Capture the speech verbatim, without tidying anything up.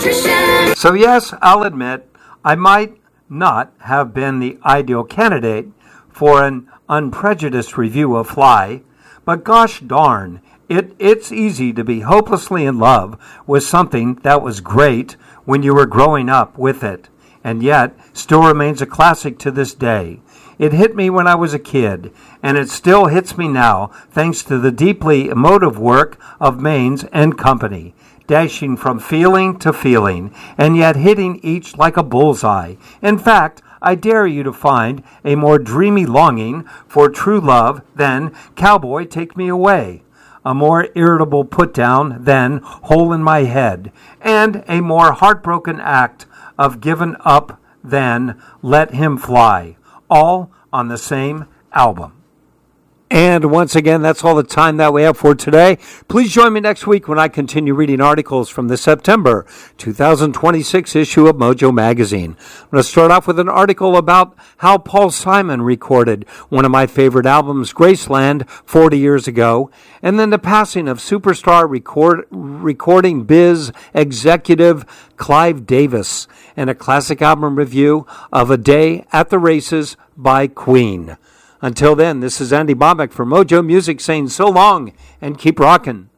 nutrition. So yes, I'll admit, I might not have been the ideal candidate for an unprejudiced review of Fly, but gosh darn, it, it's easy to be hopelessly in love with something that was great when you were growing up with it, and yet still remains a classic to this day. It hit me when I was a kid, and it still hits me now thanks to the deeply emotive work of Maines and Company, dashing from feeling to feeling, and yet hitting each like a bullseye. In fact, I dare you to find a more dreamy longing for true love than Cowboy Take Me Away, a more irritable put-down than Hole in My Head, and a more heartbroken act of giving up than Let Him Fly, all on the same album. And once again, that's all the time that we have for today. Please join me next week when I continue reading articles from the September two thousand twenty-six issue of Mojo Magazine. I'm going to start off with an article about how Paul Simon recorded one of my favorite albums, Graceland, forty years ago, and then the passing of superstar record, recording biz executive Clive Davis, and a classic album review of A Day at the Races by Queen. Until then, this is Andy Bobek for Mojo Music saying so long and keep rocking.